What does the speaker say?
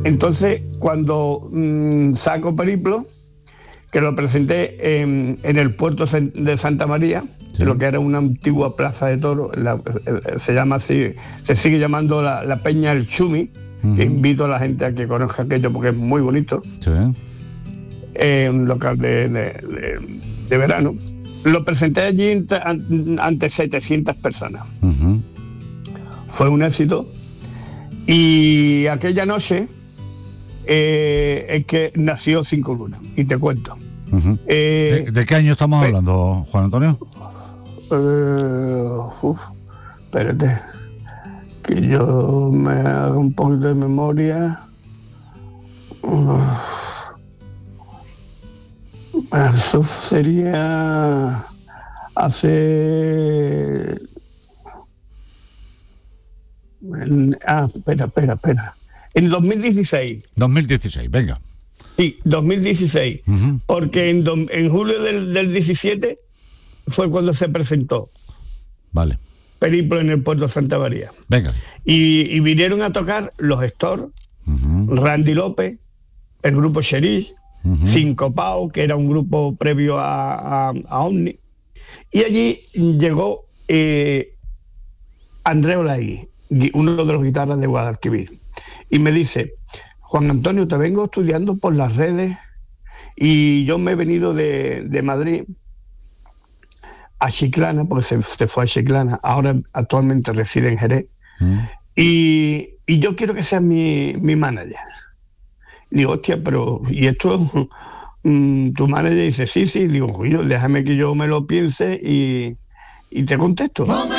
Entonces, cuando saco Periplo, que lo presenté en el puerto de Santa María, sí, lo que era una antigua plaza de toros, se llama así, se sigue llamando la Peña El Chumi, que invito a la gente a que conozca aquello porque es muy bonito. Sí. Un local de verano. Lo presenté allí ante 700 personas. Fue un éxito. Y aquella noche es que nació Cinco Lunas. Y te cuento. ¿De qué año estamos hablando, Juan Antonio? Espérate. Que yo me haga un poquito de memoria. Eso sería hace... espera. En 2016. 2016, venga. Sí, 2016. Porque en julio del 17 fue cuando se presentó. Vale. Periplo en el puerto de Santa María. Venga. Y vinieron a tocar los Héctor, Randy López, el grupo Xeriz, Sincopao, que era un grupo previo a Omni. Y allí llegó Andrés Olaegui, uno de los guitarras de Guadalquivir, y me dice: Juan Antonio, te vengo estudiando por las redes y yo me he venido de Madrid a Chiclana, porque se fue a Chiclana, ahora actualmente reside en Jerez, y yo quiero que seas mi manager. Digo, hostia, pero ¿y esto? Tu manager dice, sí, digo, déjame que yo me lo piense y te contesto.